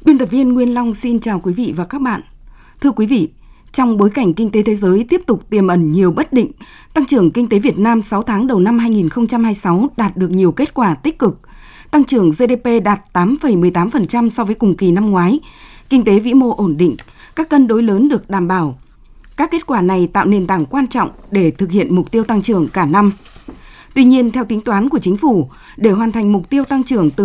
Biên tập viên Nguyên Long xin chào quý vị và các bạn. Thưa quý vị, trong bối cảnh kinh tế thế giới tiếp tục tiềm ẩn nhiều bất định, tăng trưởng kinh tế Việt Nam 6 tháng đầu năm 2026 đạt được nhiều kết quả tích cực. Tăng trưởng GDP đạt 8,18% so với cùng kỳ năm ngoái. Kinh tế vĩ mô ổn định, các cân đối lớn được đảm bảo. Các kết quả này tạo nền tảng quan trọng để thực hiện mục tiêu tăng trưởng cả năm. Tuy nhiên, theo tính toán của chính phủ, để hoàn thành mục tiêu tăng trưởng từ